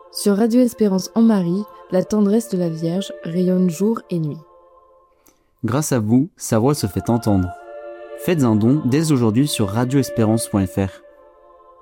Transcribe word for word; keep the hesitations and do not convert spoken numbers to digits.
Sur Radio Espérance en Marie, la tendresse de la Vierge rayonne jour et nuit. Grâce à vous, sa voix se fait entendre. Faites un don dès aujourd'hui sur radio espérance point f r.